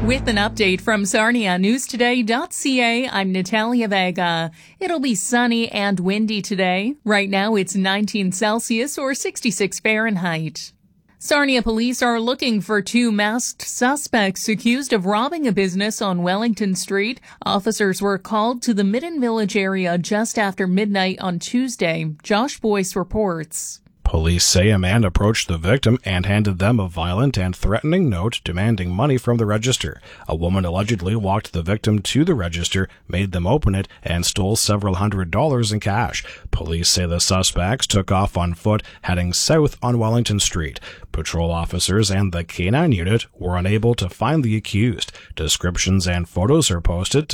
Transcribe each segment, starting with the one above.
With an update from Sarnia NewsToday.ca, I'm Natalia Vega. It'll be sunny and windy today. Right now it's 19 Celsius or 66 Fahrenheit. Sarnia police are looking for two masked suspects accused of robbing a business on Wellington Street. Officers were called to the Midden Village area just after midnight on Tuesday. Josh Boyce reports. Police say a man approached the victim and handed them a violent and threatening note demanding money from the register. A woman allegedly walked the victim to the register, made them open it, and stole several $100s in cash. Police say the suspects took off on foot, heading south on Wellington Street. Patrol officers and the K-9 unit were unable to find the accused. Descriptions and photos are posted to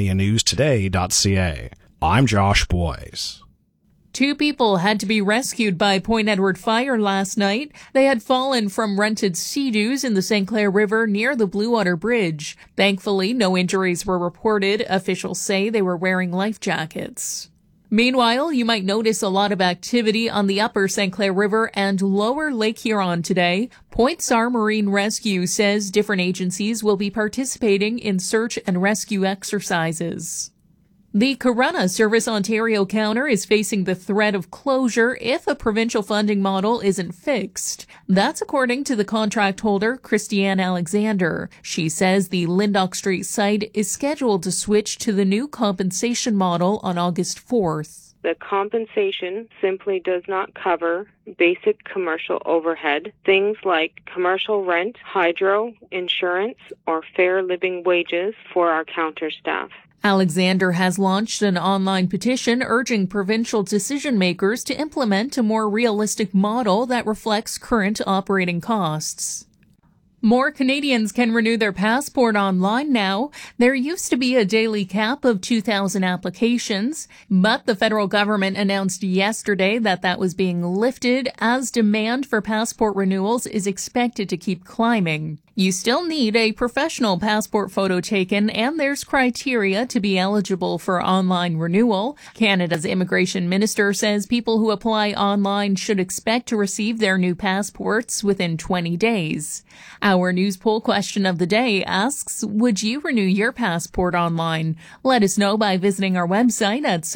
sarnianewstoday.ca. I'm Josh Boyce. Two people had to be rescued by Point Edward Fire last night. They had fallen from rented Sea-Doos in the St. Clair River near the Blue Water Bridge. Thankfully, no injuries were reported. Officials say they were wearing life jackets. Meanwhile, you might notice a lot of activity on the upper St. Clair River and lower Lake Huron today. Point SAR Marine Rescue says different agencies will be participating in search and rescue exercises. The Corunna Service Ontario counter is facing the threat of closure if a provincial funding model isn't fixed. That's according to the contract holder, Christiane Alexander. She says the Lyndoch Street site is scheduled to switch to the new compensation model on August 4th. The compensation simply does not cover basic commercial overhead, things like commercial rent, hydro, insurance, or fair living wages for our counter staff. Alexander has launched an online petition urging provincial decision makers to implement a more realistic model that reflects current operating costs. More Canadians can renew their passport online now. There used to be a daily cap of 2,000 applications, but the federal government announced yesterday that that was being lifted as demand for passport renewals is expected to keep climbing. You still need a professional passport photo taken, and there's criteria to be eligible for online renewal. Canada's immigration minister says people who apply online should expect to receive their new passports within 20 days. Our news poll question of the day asks, would you renew your passport online? Let us know by visiting our website at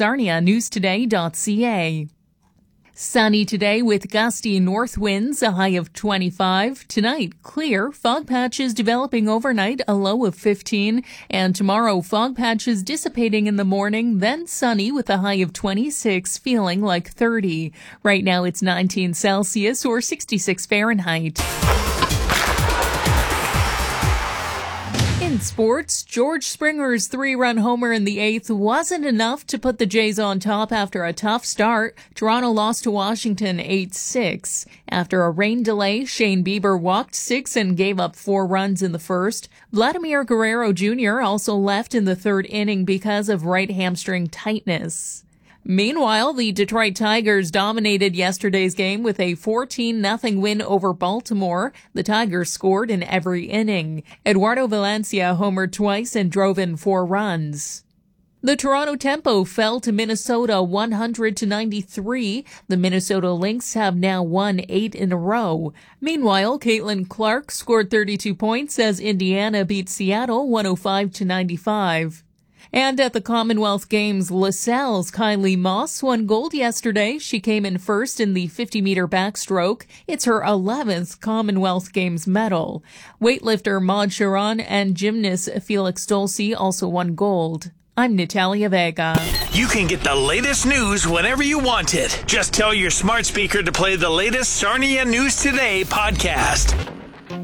sarnianewstoday.ca. Sunny today with gusty north winds, a high of 25. Tonight, clear, fog patches developing overnight, a low of 15. And tomorrow, fog patches dissipating in the morning, then sunny with a high of 26, feeling like 30. Right now, it's 19 Celsius or 66 Fahrenheit. In sports, George Springer's three-run homer in the eighth wasn't enough to put the Jays on top after a tough start. Toronto lost to Washington 8-6. After a rain delay, Shane Bieber walked 6 and gave up 4 runs in the first. Vladimir Guerrero Jr. also left in the third inning because of right hamstring tightness. Meanwhile, the Detroit Tigers dominated yesterday's game with a 14-0 win over Baltimore. The Tigers scored in every inning. Eduardo Valencia homered twice and drove in 4 runs. The Toronto Tempo fell to Minnesota 100-93. The Minnesota Lynx have now won 8 in a row. Meanwhile, Caitlin Clark scored 32 points as Indiana beat Seattle 105-95. And at the Commonwealth Games, LaSalle's Kylie Moss won gold yesterday. She came in first in the 50-meter backstroke. It's her 11th Commonwealth Games medal. Weightlifter Maud Sharon and gymnast Felix Dulce also won gold. I'm Natalia Vega. You can get the latest news whenever you want it. Just tell your smart speaker to play the latest Sarnia News Today podcast.